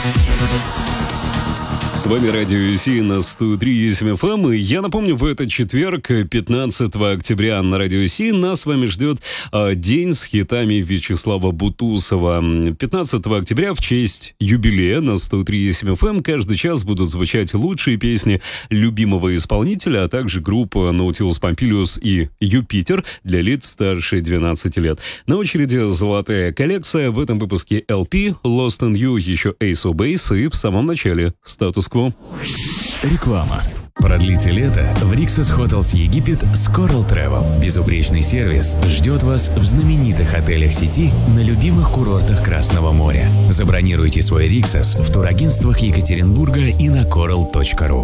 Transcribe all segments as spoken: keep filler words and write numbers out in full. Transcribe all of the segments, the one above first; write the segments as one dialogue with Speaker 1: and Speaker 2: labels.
Speaker 1: С вами Радио ЮСИ на сто три и семь эф эм. И я напомню, в этот четверг, пятнадцатого октября, на Радио ЮСИ нас с вами ждет а, день с хитами Вячеслава Бутусова. пятнадцатого октября в честь юбилея на сто три и семь эф эм каждый час будут звучать лучшие песни любимого исполнителя, а также группа Nautilus Pompilius и Юпитер для лиц старше двенадцати лет. На очереди золотая коллекция. В этом выпуске эл пи, Lost in You, еще Ace of Base и в самом начале статус-кво.
Speaker 2: Реклама. Продлите лето в Rixos Hotels Египет с Coral Travel. Безупречный сервис ждет вас в знаменитых отелях сети на любимых курортах Красного моря. Забронируйте свой Rixos в турагентствах Екатеринбурга и на coral точка ру.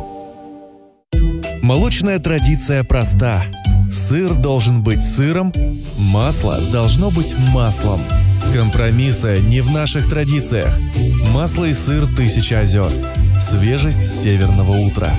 Speaker 3: Молочная традиция проста. Сыр должен быть сыром, масло должно быть маслом. Компромиссы не в наших традициях. Масло и сыр «Тысяча озер». Свежесть северного утра.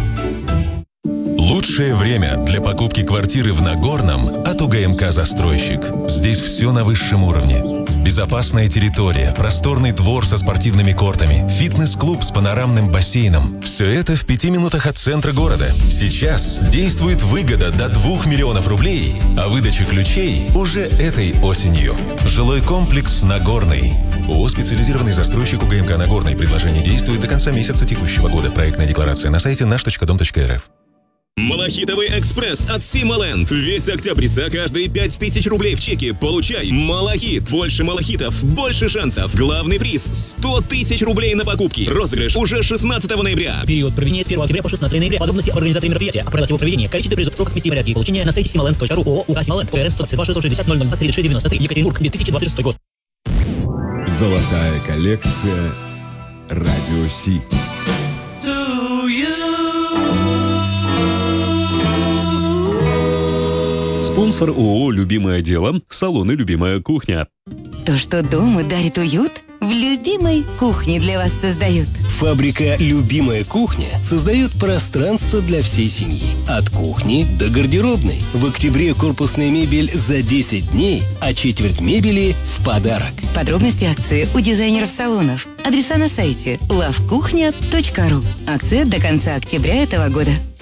Speaker 4: Лучшее время для покупки квартиры в Нагорном от УГМК «Застройщик». Здесь все на высшем уровне. Безопасная территория, просторный двор со спортивными кортами, фитнес-клуб с панорамным бассейном. Все это в пяти минутах от центра города. Сейчас действует выгода до двух миллионов рублей, а выдача ключей уже этой осенью. Жилой комплекс «Нагорный». ООО «Специализированный застройщик УГМК Нагорный». Предложение действует до конца месяца текущего года. Проектная декларация на сайте наш точка дом точка эр эф.
Speaker 5: Малахитовый экспресс от Сималенд. Весь октябрь за каждые пять тысяч рублей в чеке получай Малахит. Больше малахитов, больше шансов. Главный приз – сто тысяч рублей на покупки. Розыгрыш уже шестнадцатого ноября.
Speaker 6: Период проведения с первого октября по шестнадцатого ноября. Подробности об организаторе мероприятия. О правилах его проведения. Количество призов в сроках вести порядке. Получения на сайте сималенд точка ру. ООО УК Сималенд. ПРС сто двадцать два шестьсот шестьдесят ноль ноль два тридцать шесть девяносто три. Екатеринбург. две тысячи двадцать шестой год.
Speaker 7: Золотая коллекция Радио Си.
Speaker 1: Спонсор ООО «Любимое дело», салоны «Любимая кухня».
Speaker 8: То, что дома дарит уют, в любимой кухне для вас создают.
Speaker 9: Фабрика «Любимая кухня» создает пространство для всей семьи. От кухни до гардеробной. В октябре корпусная мебель за десять дней, а четверть мебели в подарок.
Speaker 8: Подробности акции у дизайнеров салонов. Адреса на сайте лав кухня точка ру. Акция до конца октября этого года.